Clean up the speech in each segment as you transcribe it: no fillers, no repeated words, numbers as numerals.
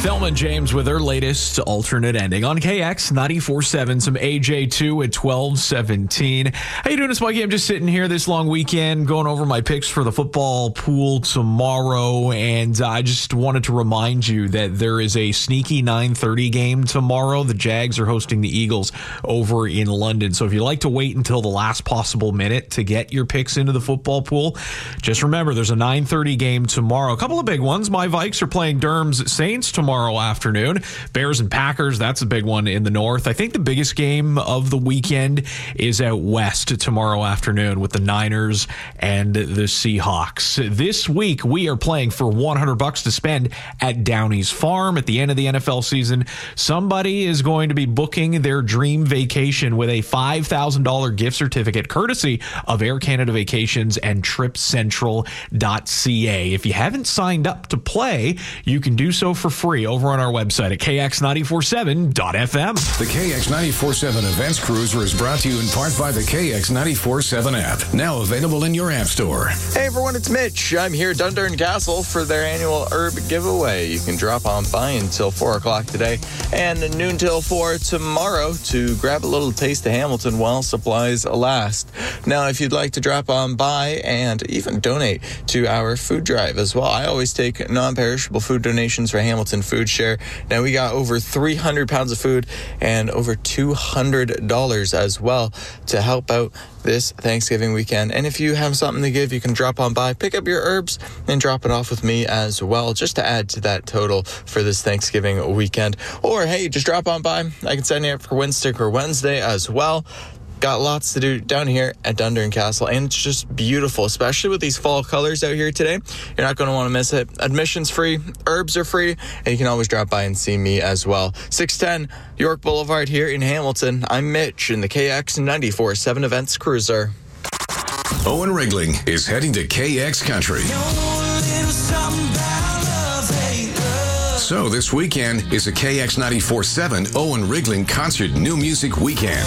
Thelma and James with their latest alternate ending on KX 94.7. Some AJ2 at 12:17. How you doing? It's Mikey. I'm just sitting here this long weekend going over my picks for the football pool tomorrow, and I just wanted to remind you that there is a sneaky 9:30 game tomorrow. The Jags are hosting the Eagles over in London. So if you like to wait until the last possible minute to get your picks into the football pool, just remember there's a 9:30 game tomorrow. A couple of big ones. My Vikes are playing Durham's Saints tomorrow afternoon. Bears and Packers, that's a big one in the north. I think the biggest game of the weekend is out west tomorrow afternoon with the Niners and the Seahawks. This week, we are playing for $100 to spend at Downey's Farm. At the end of the NFL season, somebody is going to be booking their dream vacation with a $5,000 gift certificate courtesy of Air Canada Vacations and TripCentral.ca. If you haven't signed up to play, you can do so for free over on our website at kx947.fm. The KX 94.7 Events Cruiser is brought to you in part by the KX 94.7 app, now available in your app store. Hey everyone, it's Mitch. I'm here at Dundurn Castle for their annual herb giveaway. You can drop on by until 4 o'clock today and noon till 4 tomorrow to grab a little taste of Hamilton while supplies last. Now, if you'd like to drop on by and even donate to our food drive as well, I always take non-perishable food donations for Hamilton Food Share. Now, we got over 300 pounds of food and over $200 as well to help out this Thanksgiving weekend. And if you have something to give, you can drop on by, pick up your herbs, and drop it off with me as well, just to add to that total for this Thanksgiving weekend. Or, hey, just drop on by. I can sign you up for Winsticker Wednesday as well. Got lots to do down here at Dundurn Castle, and it's just beautiful, especially with these fall colors out here today. You're not going to want to miss it. Admission's free, herbs are free, and you can always drop by and see me as well. 610 York Boulevard here in Hamilton. I'm Mitch in the KX 94.7 Events Cruiser. Owen Rigling is heading to KX Country. So this weekend is a KX 94.7 Owen Rigling Concert New Music Weekend.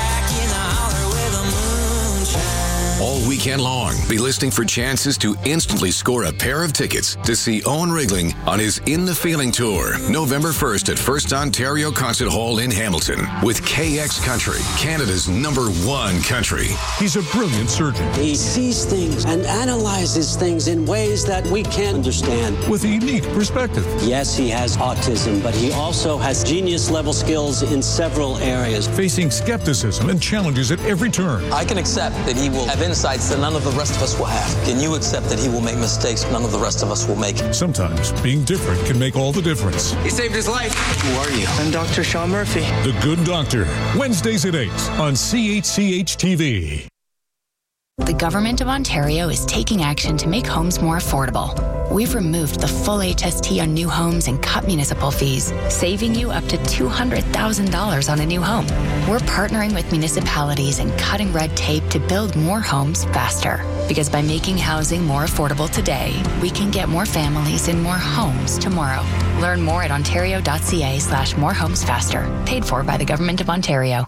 All weekend long, be listening for chances to instantly score a pair of tickets to see Owen Rigling on his In the Feeling Tour, November 1st at First Ontario Concert Hall in Hamilton, with KX Country, Canada's #1 country. He's a brilliant surgeon. He sees things and analyzes things in ways that we can't understand. With a unique perspective. Yes, he has autism, but he also has genius-level skills in several areas. Facing skepticism and challenges at every turn. I can accept that he will have insights that none of the rest of us will have. Can you accept that he will make mistakes none of the rest of us will make? Sometimes being different can make all the difference. He saved his life. Who are you? I'm Dr. Sean Murphy. The Good Doctor, Wednesdays at 8 on CHCH TV. The Government of Ontario is taking action to make homes more affordable. We've removed the full HST on new homes and cut municipal fees, saving you up to $200,000 on a new home. We're partnering with municipalities and cutting red tape to build more homes faster. Because by making housing more affordable today, we can get more families in more homes tomorrow. Learn more at ontario.ca/morehomesfaster. Paid for by the Government of Ontario.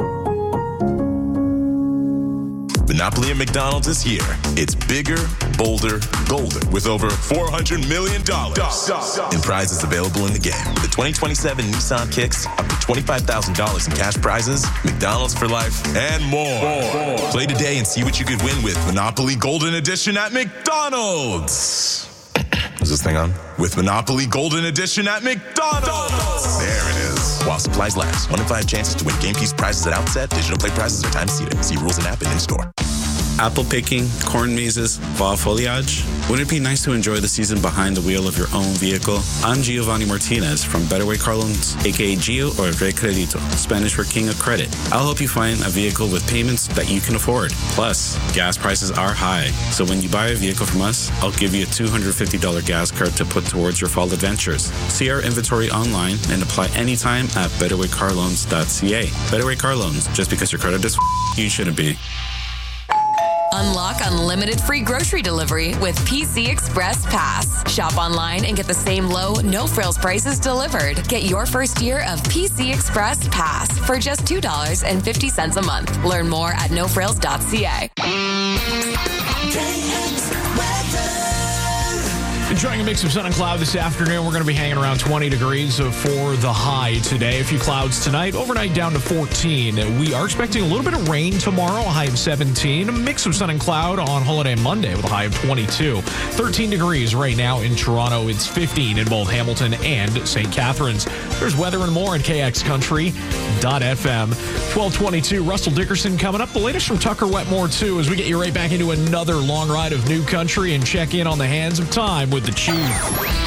Monopoly at McDonald's is here. It's bigger, bolder, golder, with over $400 million in prizes available in the game. The 2027 Nissan Kicks, up to $25,000 in cash prizes, McDonald's for life, and more. Play today and see what you could win with Monopoly Golden Edition at McDonald's. Is this thing on? With Monopoly Golden Edition at McDonald's. There it is. While supplies last. 1 in 5 chances to win game keys prizes at outset. Digital play prizes are time seated. See rules and app and in store. Apple picking, corn mazes, fall foliage. Wouldn't it be nice to enjoy the season behind the wheel of your own vehicle? I'm Giovanni Martinez from Better Way Car Loans, aka Gio or Recredito, Spanish for King of Credit. I'll help you find a vehicle with payments that you can afford. Plus, gas prices are high, so when you buy a vehicle from us, I'll give you a $250 gas card to put towards your fall adventures. See our inventory online and apply anytime at betterwaycarloans.ca. Better Way Car Loans, just because your credit is you shouldn't be. Unlock unlimited free grocery delivery with PC Express Pass. Shop online and get the same low, no-frills prices delivered. Get your first year of PC Express Pass for just $2.50 a month. Learn more at nofrills.ca. Enjoying a mix of sun and cloud this afternoon. We're going to be hanging around 20 degrees for the high today. A few clouds tonight. Overnight down to 14. We are expecting a little bit of rain tomorrow, a high of 17. A mix of sun and cloud on Holiday Monday with a high of 22. 13 degrees right now in Toronto. It's 15 in both Hamilton and St. Catharines. There's weather and more at KXCountry.fm. 12:22. Russell Dickerson coming up. The latest from Tucker Wetmore, too, as we get you right back into another long ride of new country and check in on the hands of time with the Chief.